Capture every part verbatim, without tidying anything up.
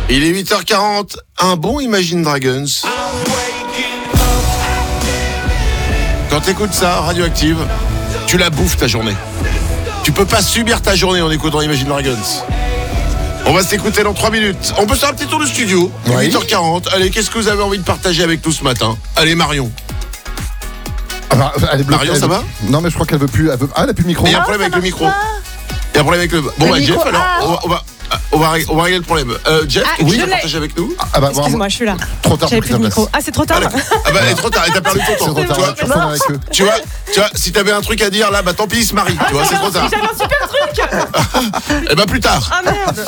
Il est huit heures quarante, un bon Imagine Dragons. Quand t'écoutes ça, Radioactive, tu la bouffes ta journée. Tu peux pas subir ta journée en écoutant Imagine Dragons. On va s'écouter dans trois minutes. On peut faire un petit tour de studio. Oui. huit heures quarante. Allez, qu'est-ce que vous avez envie de partager avec nous ce matin? Allez, Marion. Ah bah, elle est bloquée, Marion, elle ça veut- va? Non, mais je crois qu'elle veut plus. Elle veut... Ah, elle a plus de micro. Il y a un problème avec le micro. Il y a un problème avec le. Bon, Le bah, micro, Jeff, alors, ah. on va, on va, on va, régler- on va régler le problème. Euh, Jeff, Ah, qu'est-ce que je tu veux l'ai. partager avec nous? Ah bah, bon, Excuse-moi, je suis là. trop tard J'avais pour plus de prise micro. Ah, c'est trop tard. Ah bah, elle est trop tard, t'as perdu ton C'est temps. trop Tu tard, vois, tu retournes avec eux. tu vois, tu vois, si t'avais un truc à dire là, bah tant pis, il se marie. Tu vois, c'est trop tard. J'avais un super truc. Eh bah, plus tard. Ah merde.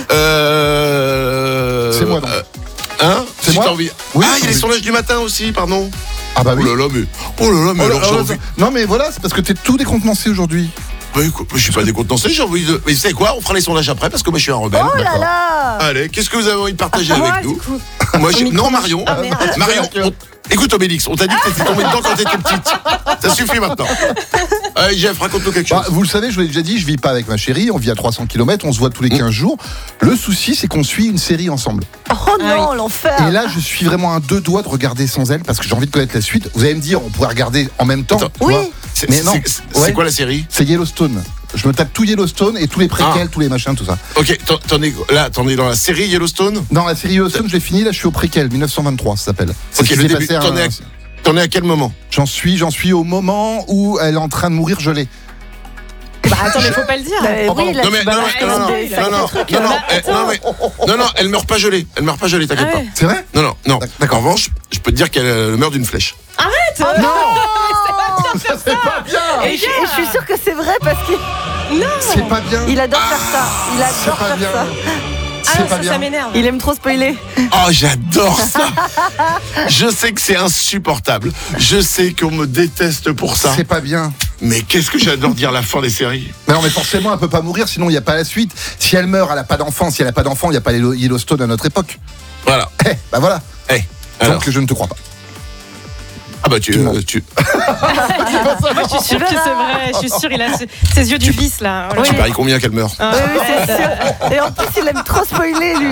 Euh. C'est moi, donc. euh, Hein? C'est Si moi t'as envie. Oui, Ah, il y a les oui. sondages du matin aussi, pardon. Ah bah Oh oui. là là, mais. Oh là là, mais Oh là, alors j'ai oh là, envie. Non, mais voilà, c'est parce que t'es tout décontenancé aujourd'hui. Bah écoute, je suis pas décontenancé, j'ai envie de. Mais tu sais quoi, on fera les sondages après parce que moi je suis un rebelle. Oh là D'accord. là. Allez, qu'est-ce que vous avez envie de partager Moi, avec du nous? coup. Moi, je... Au micro. Non, Marion. Ah, merde. Marion, on- écoute Obélix, on t'a dit que t'étais tombé dedans quand t'étais petite. Ça suffit maintenant. Allez, Jeff, raconte-nous quelque chose. Bah, vous le savez, je vous l'ai déjà dit, je vis pas avec ma chérie, on vit à trois cents kilomètres, on se voit tous les quinze jours. Le souci, c'est qu'on suit une série ensemble. Oh non, Ah l'enfer. Et là, je suis vraiment à deux doigts de regarder sans elle parce que j'ai envie de connaître la suite. Vous allez me dire, on pourrait regarder en même temps. Attends. tu Oui. vois. C'est mais non. c'est- c'est Ouais. quoi la série? C'est Yellowstone. Je me tape tout Yellowstone et tous les préquels, Ah. tous les machins, tout ça. Ok, t'en- t'en es là, t'en es dans la série Yellowstone? Non, la série Yellowstone, je l'ai fini, là je suis au préquel, dix-neuf cent vingt-trois, ça s'appelle. C'est Ok, ce qui le s'est début. passé à T'en un- es, à... t'en es à quel moment? J'en suis, j'en suis au moment où elle est en train de mourir gelée. Bah attends, mais faut pas le dire. Bah, Oh, pardon. oui, là, Non mais tu non, balances non, non, des non, sacrés non, trucs, non, hein. non, Bah, eh, attends. non, mais- non, non, elle meurt pas gelée. Elle meurt pas gelée, t'inquiète Ah ouais. C'est vrai? pas. Non, non, non. D'accord. En revanche, je peux te dire qu'elle euh, meurt d'une flèche. Arrête. Non. Ça c'est pas bien. Et je, et je suis sûre que c'est vrai parce qu'il C'est pas bien. il adore faire ça. Il C'est adore pas faire bien. ça. Ah C'est non, pas ça, bien. ça m'énerve. Il aime trop spoiler. Oh, j'adore ça. Je sais que c'est insupportable. Je sais qu'on me déteste pour ça. C'est pas bien. Mais qu'est-ce que j'adore dire la fin des séries. Mais non, mais forcément, elle peut pas mourir, sinon il n'y a pas la suite. Si elle meurt, elle a pas d'enfant. Si elle a pas d'enfant, il n'y a pas les Yellowstone à notre époque. Voilà. Eh, bah voilà. Eh, alors. Donc je ne te crois pas. Ah bah tu, Tu mens. euh, tu, Moi, je suis sûre que c'est vrai. Je suis sûre, il a ses, ses yeux du vice là. Oh là tu là. paries combien qu'elle meurt? Ah, Oui, oui, c'est sûr. Et en plus, il aime trop spoiler, lui.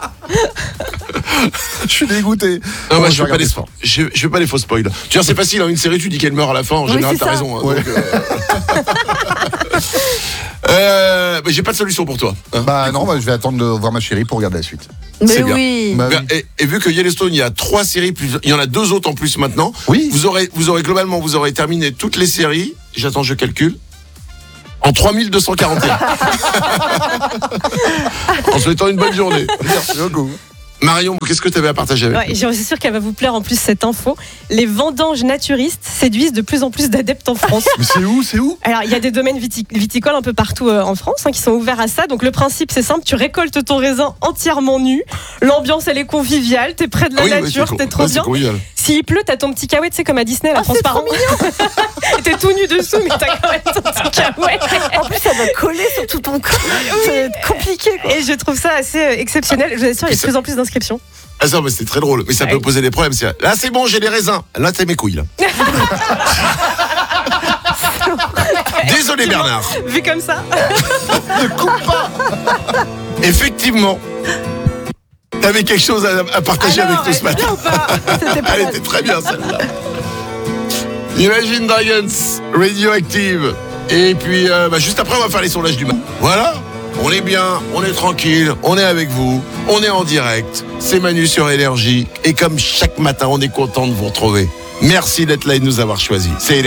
Je suis dégoûté. Non, Bon, moi, je je vais fais pas les regarder spoils. Je, je fais pas les faux spoils. Tu vois, c'est facile, hein, une série, tu dis qu'elle meurt à la fin. En Oui, général, c'est t'as ça. raison. hein, Ouais. donc, euh... euh, mais j'ai pas de solution pour toi. hein. Bah non, bah, je vais attendre de voir ma chérie pour regarder la suite. C'est Mais bien. oui. Bah, Bien, oui. Et, et vu que Yellowstone, il y a trois séries, plus, il y en a deux autres en plus maintenant. Oui. Vous aurez, vous aurez globalement, vous aurez terminé toutes les séries. J'attends, je calcule. En trois mille deux cent quarante et un. En souhaitant une bonne journée. Merci beaucoup. Marion, qu'est-ce que tu avais à partager avec Ouais, je suis sûre qu'elle va vous plaire en plus cette info. Les vendanges naturistes séduisent de plus en plus d'adeptes en France. Mais c'est où? C'est où? Alors, il y a des domaines viti- viticoles un peu partout euh, en France hein, qui sont ouverts à ça. Donc, le principe, c'est simple. Tu récoltes ton raisin entièrement nu. L'ambiance, elle est conviviale. T'es près de la Ah oui, ouais, nature. c'est T'es co- trop ouais, c'est bien. convivial. S'il pleut, t'as ton petit caouet, tu sais, comme à Disney, la Oh, c'est transparent. T'es tout nu dessous, mais t'as quand même ton petit caouet. En plus, ça va coller sur tout ton corps. Ça va être compliqué, quoi. Et je trouve ça assez euh, exceptionnel. Je vous assure, il y a de plus en plus d'inscriptions. Ah ça, mais c'est très drôle. Mais ça peut Ouais. poser des problèmes. c'est- Là, c'est bon, j'ai les raisins. Là, t'as mes couilles. Là. Désolé, Bernard. Vu comme ça. Effectivement, t'avais quelque chose à, à partager Alors, avec nous ce elle est matin. bien ou pas C'était pas Elle mal. était très bien celle-là. Imagine Dragons, Radioactive. Et puis, euh, bah, juste après, on va faire les sondages du matin. Voilà, on est bien, on est tranquille, on est avec vous, on est en direct. C'est Manu sur Énergie. Et comme chaque matin, on est content de vous retrouver. Merci d'être là et de nous avoir choisis. C'est